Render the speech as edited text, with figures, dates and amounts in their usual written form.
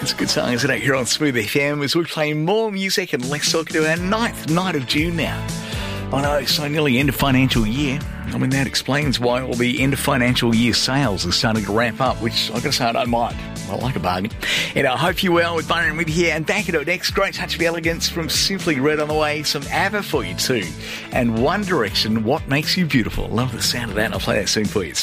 It's a good song, isn't it? Here on Smooth FM as we play more music, and let's talk to our 9th night of June now. I know, so nearly end of financial year. I mean, that explains why all the end of financial year sales are starting to ramp up, which I gotta say I don't mind. I like a bargain. And I hope you're well with Byron with you here. And back at it next, great touch of elegance from Simply Red on the way. Some ABBA for you too. And One Direction, What Makes You Beautiful. Love the sound of that, and I'll play that soon for you.